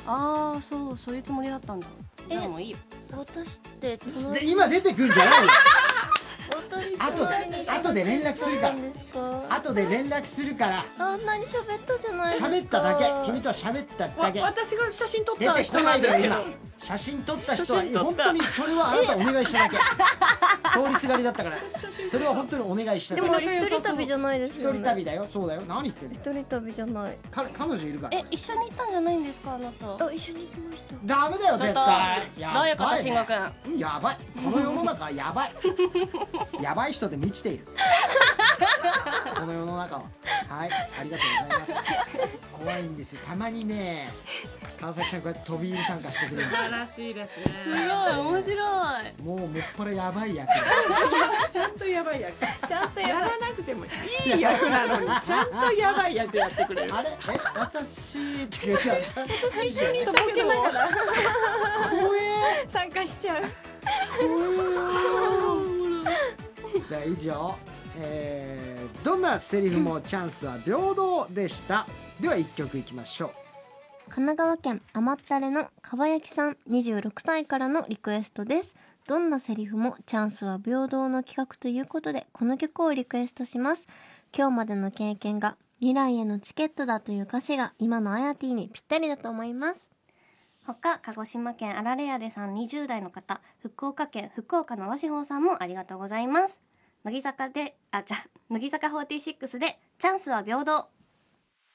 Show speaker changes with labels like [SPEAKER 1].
[SPEAKER 1] ああ、そういうつもりだったんだ。じゃあもういいよ。
[SPEAKER 2] 私って
[SPEAKER 3] で今出てくんじゃないよ。
[SPEAKER 2] 私
[SPEAKER 3] 後で連絡するから。
[SPEAKER 2] ですか。
[SPEAKER 3] 後で連絡するから。
[SPEAKER 2] あんなに喋ったじゃないですか。
[SPEAKER 3] 喋っただけ。君とは喋っただけ。
[SPEAKER 4] 私が写真撮っ
[SPEAKER 3] 出てこ
[SPEAKER 4] た人
[SPEAKER 3] なでよ
[SPEAKER 4] ないんですけど。
[SPEAKER 3] 今。写真撮った人は
[SPEAKER 4] 写真撮った
[SPEAKER 3] 本当にそれはあなたお願いしただけ。通りすがりだったからそれは本当にお願いしただけ。
[SPEAKER 2] でも一人旅じゃないですよね。
[SPEAKER 3] 一人旅だよ。そうだよ。何言ってんの。
[SPEAKER 2] 一人旅じゃない。
[SPEAKER 3] 彼女いるから。
[SPEAKER 1] 一緒に行ったんじゃないんですか、あなた。
[SPEAKER 2] あ、一緒に行きました。
[SPEAKER 3] ダメだよ絶対。
[SPEAKER 1] どういうこと、慎吾くん。
[SPEAKER 3] やばい。この世の中はやばい。やばい人で満ちている。この世の中は。はい、ありがとうございます。怖いんですよ。たまにね、川崎さんこうやって飛び入り参加してくれるんですよ。
[SPEAKER 4] 素晴らしいですね。
[SPEAKER 1] すごい面白い。
[SPEAKER 3] もうもっぱらやばい役。
[SPEAKER 4] ちゃんとやばい役。ちゃんとやらなくてもいい役なのに、ちゃんとやばい役やってくれる。
[SPEAKER 3] あれ私って言って私
[SPEAKER 4] 一緒にとぼけながら
[SPEAKER 3] 怖え
[SPEAKER 2] 参加しちゃう。
[SPEAKER 3] さあ以上、どんなセリフもチャンスは平等でした。では1曲いきましょう。
[SPEAKER 2] 神奈川県甘ったれのかばやきさん26歳からのリクエストです。どんなセリフもチャンスは平等の企画ということでこの曲をリクエストします。今日までの経験が未来へのチケットだという歌詞が今のあやてぃにぴったりだと思います。
[SPEAKER 1] 他、鹿児島県あられやでさん20代の方、福岡県福岡のわしほうさんもありがとうございます。乃木坂46でチャンスは平等。